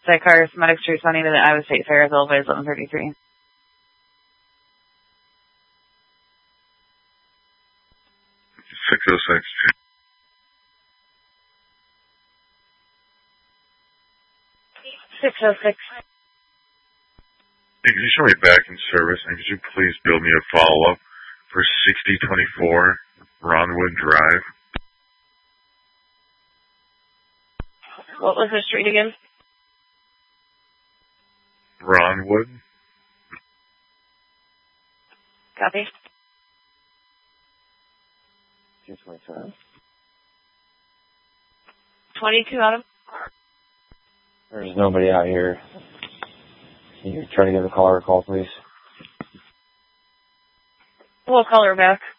That car is Medic Street 20 to the Iowa State Fair, Illinois 1133. 606. Hey, could you show me back in service, and could you please build me a follow-up for 6024 Ronwood Drive? What was the street again? Ronwood. Copy. 227. 22 Adam. There's nobody out here. Can you try to give the caller a call, please? We'll call her back.